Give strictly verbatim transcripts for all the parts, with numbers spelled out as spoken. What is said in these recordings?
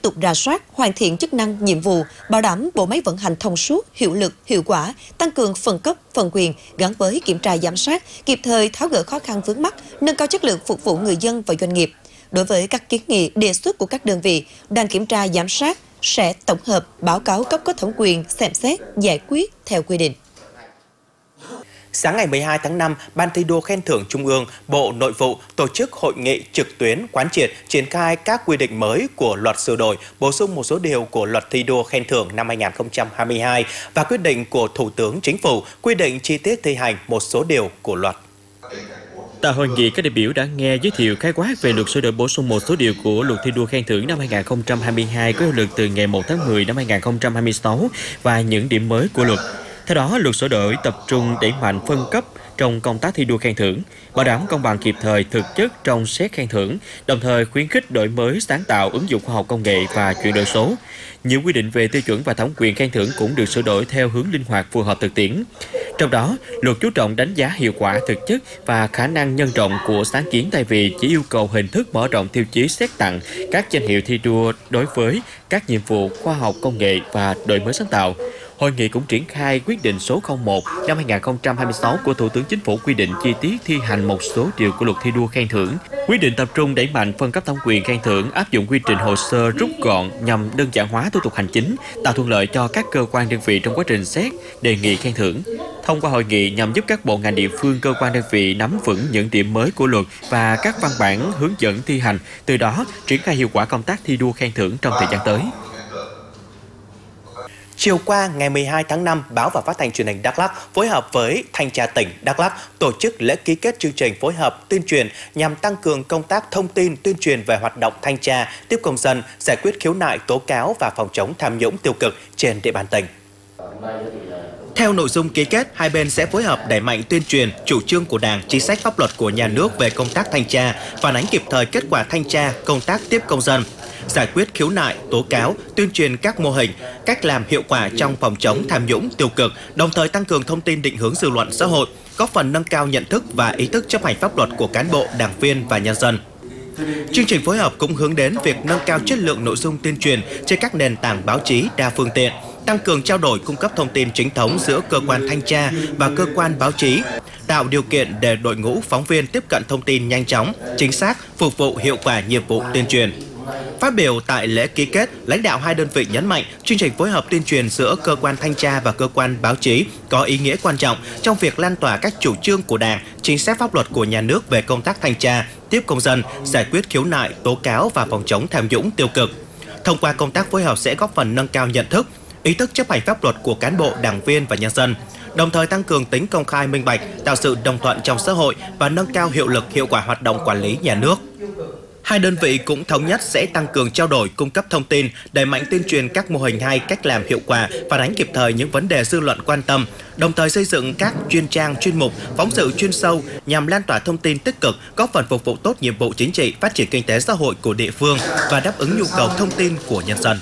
tục rà soát, hoàn thiện chức năng, nhiệm vụ, bảo đảm bộ máy vận hành thông suốt, hiệu lực, hiệu quả, tăng cường phân cấp, phân quyền gắn với kiểm tra giám sát, kịp thời tháo gỡ khó khăn vướng mắc, nâng cao chất lượng phục vụ người dân và doanh nghiệp. Đối với các kiến nghị, đề xuất của các đơn vị, đoàn kiểm tra giám sát sẽ tổng hợp, báo cáo cấp có thẩm quyền, xem xét, giải quyết theo quy định. Sáng ngày mười hai tháng năm, Ban thi đua khen thưởng Trung ương, Bộ Nội vụ tổ chức hội nghị trực tuyến quán triệt triển khai các quy định mới của luật sửa đổi, bổ sung một số điều của luật thi đua khen thưởng năm hai nghìn không trăm hai mươi hai và quyết định của Thủ tướng Chính phủ quy định chi tiết thi hành một số điều của luật. Tại hội nghị, các đại biểu đã nghe giới thiệu khái quát về luật sửa đổi bổ sung một số điều của luật thi đua khen thưởng năm hai nghìn không trăm hai mươi hai có hiệu lực từ ngày một tháng mười năm hai nghìn không trăm hai mươi sáu và những điểm mới của luật. Theo đó, luật sửa đổi tập trung đẩy mạnh phân cấp trong công tác thi đua khen thưởng, bảo đảm công bằng kịp thời thực chất trong xét khen thưởng, đồng thời khuyến khích đổi mới sáng tạo, ứng dụng khoa học công nghệ và chuyển đổi số. Nhiều quy định về tiêu chuẩn và thẩm quyền khen thưởng cũng được sửa đổi theo hướng linh hoạt phù hợp thực tiễn. Trong đó, luật chú trọng đánh giá hiệu quả thực chất và khả năng nhân rộng của sáng kiến thay vì chỉ yêu cầu hình thức mở rộng tiêu chí xét tặng các danh hiệu thi đua đối với các nhiệm vụ khoa học công nghệ và đổi mới sáng tạo. Hội nghị cũng triển khai quyết định số không một năm hai nghìn không trăm hai mươi sáu của Thủ tướng Chính phủ quy định chi tiết thi hành một số điều của luật thi đua khen thưởng. Quyết định tập trung đẩy mạnh phân cấp thẩm quyền khen thưởng, áp dụng quy trình hồ sơ rút gọn nhằm đơn giản hóa thủ tục hành chính, tạo thuận lợi cho các cơ quan đơn vị trong quá trình xét, đề nghị khen thưởng. Thông qua hội nghị nhằm giúp các bộ ngành địa phương, cơ quan đơn vị nắm vững những điểm mới của luật và các văn bản hướng dẫn thi hành, từ đó triển khai hiệu quả công tác thi đua khen thưởng trong thời gian tới. Chiều qua, ngày mười hai tháng năm, Báo và Phát thanh Truyền hình Đắk Lắk phối hợp với Thanh tra tỉnh Đắk Lắk tổ chức lễ ký kết chương trình phối hợp tuyên truyền nhằm tăng cường công tác thông tin tuyên truyền về hoạt động thanh tra, tiếp công dân, giải quyết khiếu nại, tố cáo và phòng chống tham nhũng tiêu cực trên địa bàn tỉnh. Theo nội dung ký kết, hai bên sẽ phối hợp đẩy mạnh tuyên truyền chủ trương của Đảng, chính sách pháp luật của nhà nước về công tác thanh tra, phản ánh kịp thời kết quả thanh tra, công tác tiếp công dân, giải quyết khiếu nại, tố cáo, tuyên truyền các mô hình, cách làm hiệu quả trong phòng chống tham nhũng tiêu cực, đồng thời tăng cường thông tin định hướng dư luận xã hội, góp phần nâng cao nhận thức và ý thức chấp hành pháp luật của cán bộ, đảng viên và nhân dân. Chương trình phối hợp cũng hướng đến việc nâng cao chất lượng nội dung tuyên truyền trên các nền tảng báo chí đa phương tiện, tăng cường trao đổi cung cấp thông tin chính thống giữa cơ quan thanh tra và cơ quan báo chí, tạo điều kiện để đội ngũ phóng viên tiếp cận thông tin nhanh chóng, chính xác, phục vụ hiệu quả nhiệm vụ tuyên truyền. Phát biểu tại lễ ký kết, lãnh đạo hai đơn vị nhấn mạnh chương trình phối hợp tuyên truyền giữa cơ quan thanh tra và cơ quan báo chí có ý nghĩa quan trọng trong việc lan tỏa các chủ trương của Đảng, chính sách pháp luật của nhà nước về công tác thanh tra, tiếp công dân, giải quyết khiếu nại, tố cáo và phòng chống tham nhũng tiêu cực. Thông qua công tác phối hợp sẽ góp phần nâng cao nhận thức, ý thức chấp hành pháp luật của cán bộ, đảng viên và nhân dân, đồng thời tăng cường tính công khai minh bạch, tạo sự đồng thuận trong xã hội và nâng cao hiệu lực hiệu quả hoạt động quản lý nhà nước. Hai đơn vị cũng thống nhất sẽ tăng cường trao đổi, cung cấp thông tin, đẩy mạnh tuyên truyền các mô hình hay, cách làm hiệu quả, phản ánh kịp thời những vấn đề dư luận quan tâm, đồng thời xây dựng các chuyên trang, chuyên mục, phóng sự chuyên sâu nhằm lan tỏa thông tin tích cực, góp phần phục vụ tốt nhiệm vụ chính trị, phát triển kinh tế xã hội của địa phương và đáp ứng nhu cầu thông tin của nhân dân.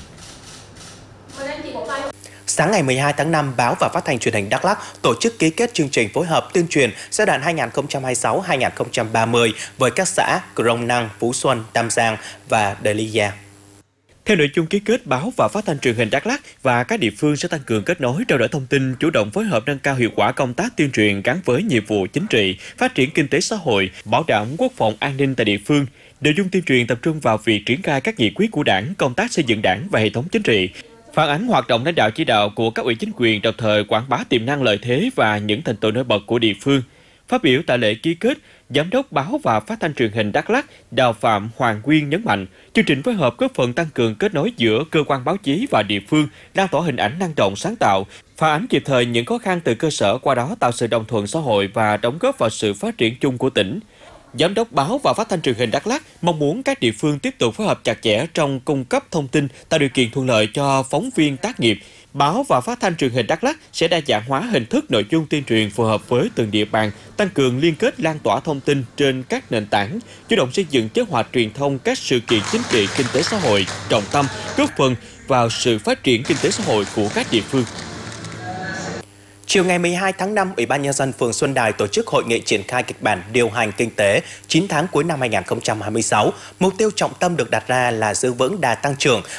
Sáng ngày mười hai tháng năm, Báo và Phát thanh Truyền hình Đắk Lắk tổ chức ký kết chương trình phối hợp tuyên truyền giai đoạn hai nghìn không trăm hai mươi sáu đến hai nghìn không trăm ba mươi với các xã Crong Năng, Phú Xuân, Tam Giang và Đề Ly Gia. Theo nội dung ký kết, Báo và Phát thanh Truyền hình Đắk Lắk và các địa phương sẽ tăng cường kết nối, trao đổi thông tin, chủ động phối hợp nâng cao hiệu quả công tác tuyên truyền gắn với nhiệm vụ chính trị, phát triển kinh tế xã hội, bảo đảm quốc phòng an ninh tại địa phương. Nội dung tuyên truyền tập trung vào việc triển khai các nghị quyết của Đảng, công tác xây dựng Đảng và hệ thống chính trị, phản ánh hoạt động lãnh đạo chỉ đạo của các ủy chính quyền, đồng thời quảng bá tiềm năng, lợi thế và những thành tựu nổi bật của địa phương. Phát biểu tại lễ ký kết, Giám đốc Báo và Phát thanh Truyền hình Đắk Lắk Đào Phạm Hoàng Nguyên nhấn mạnh, chương trình phối hợp góp phần tăng cường kết nối giữa cơ quan báo chí và địa phương, lan tỏa hình ảnh năng động sáng tạo, phản ánh kịp thời những khó khăn từ cơ sở, qua đó tạo sự đồng thuận xã hội và đóng góp vào sự phát triển chung của tỉnh. Giám đốc Báo và Phát thanh Truyền hình Đắk Lắk mong muốn các địa phương tiếp tục phối hợp chặt chẽ trong cung cấp thông tin, tạo điều kiện thuận lợi cho phóng viên tác nghiệp. Báo và Phát thanh Truyền hình Đắk Lắk sẽ đa dạng hóa hình thức nội dung tuyên truyền phù hợp với từng địa bàn, tăng cường liên kết lan tỏa thông tin trên các nền tảng, chủ động xây dựng kế hoạch truyền thông các sự kiện chính trị, kinh tế xã hội trọng tâm, góp phần vào sự phát triển kinh tế xã hội của các địa phương. Chiều ngày mười hai tháng năm, Ủy ban Nhân dân phường Xuân Đài tổ chức hội nghị triển khai kịch bản điều hành kinh tế chín tháng cuối năm hai nghìn không trăm hai mươi sáu. Mục tiêu trọng tâm được đặt ra là giữ vững đà tăng trưởng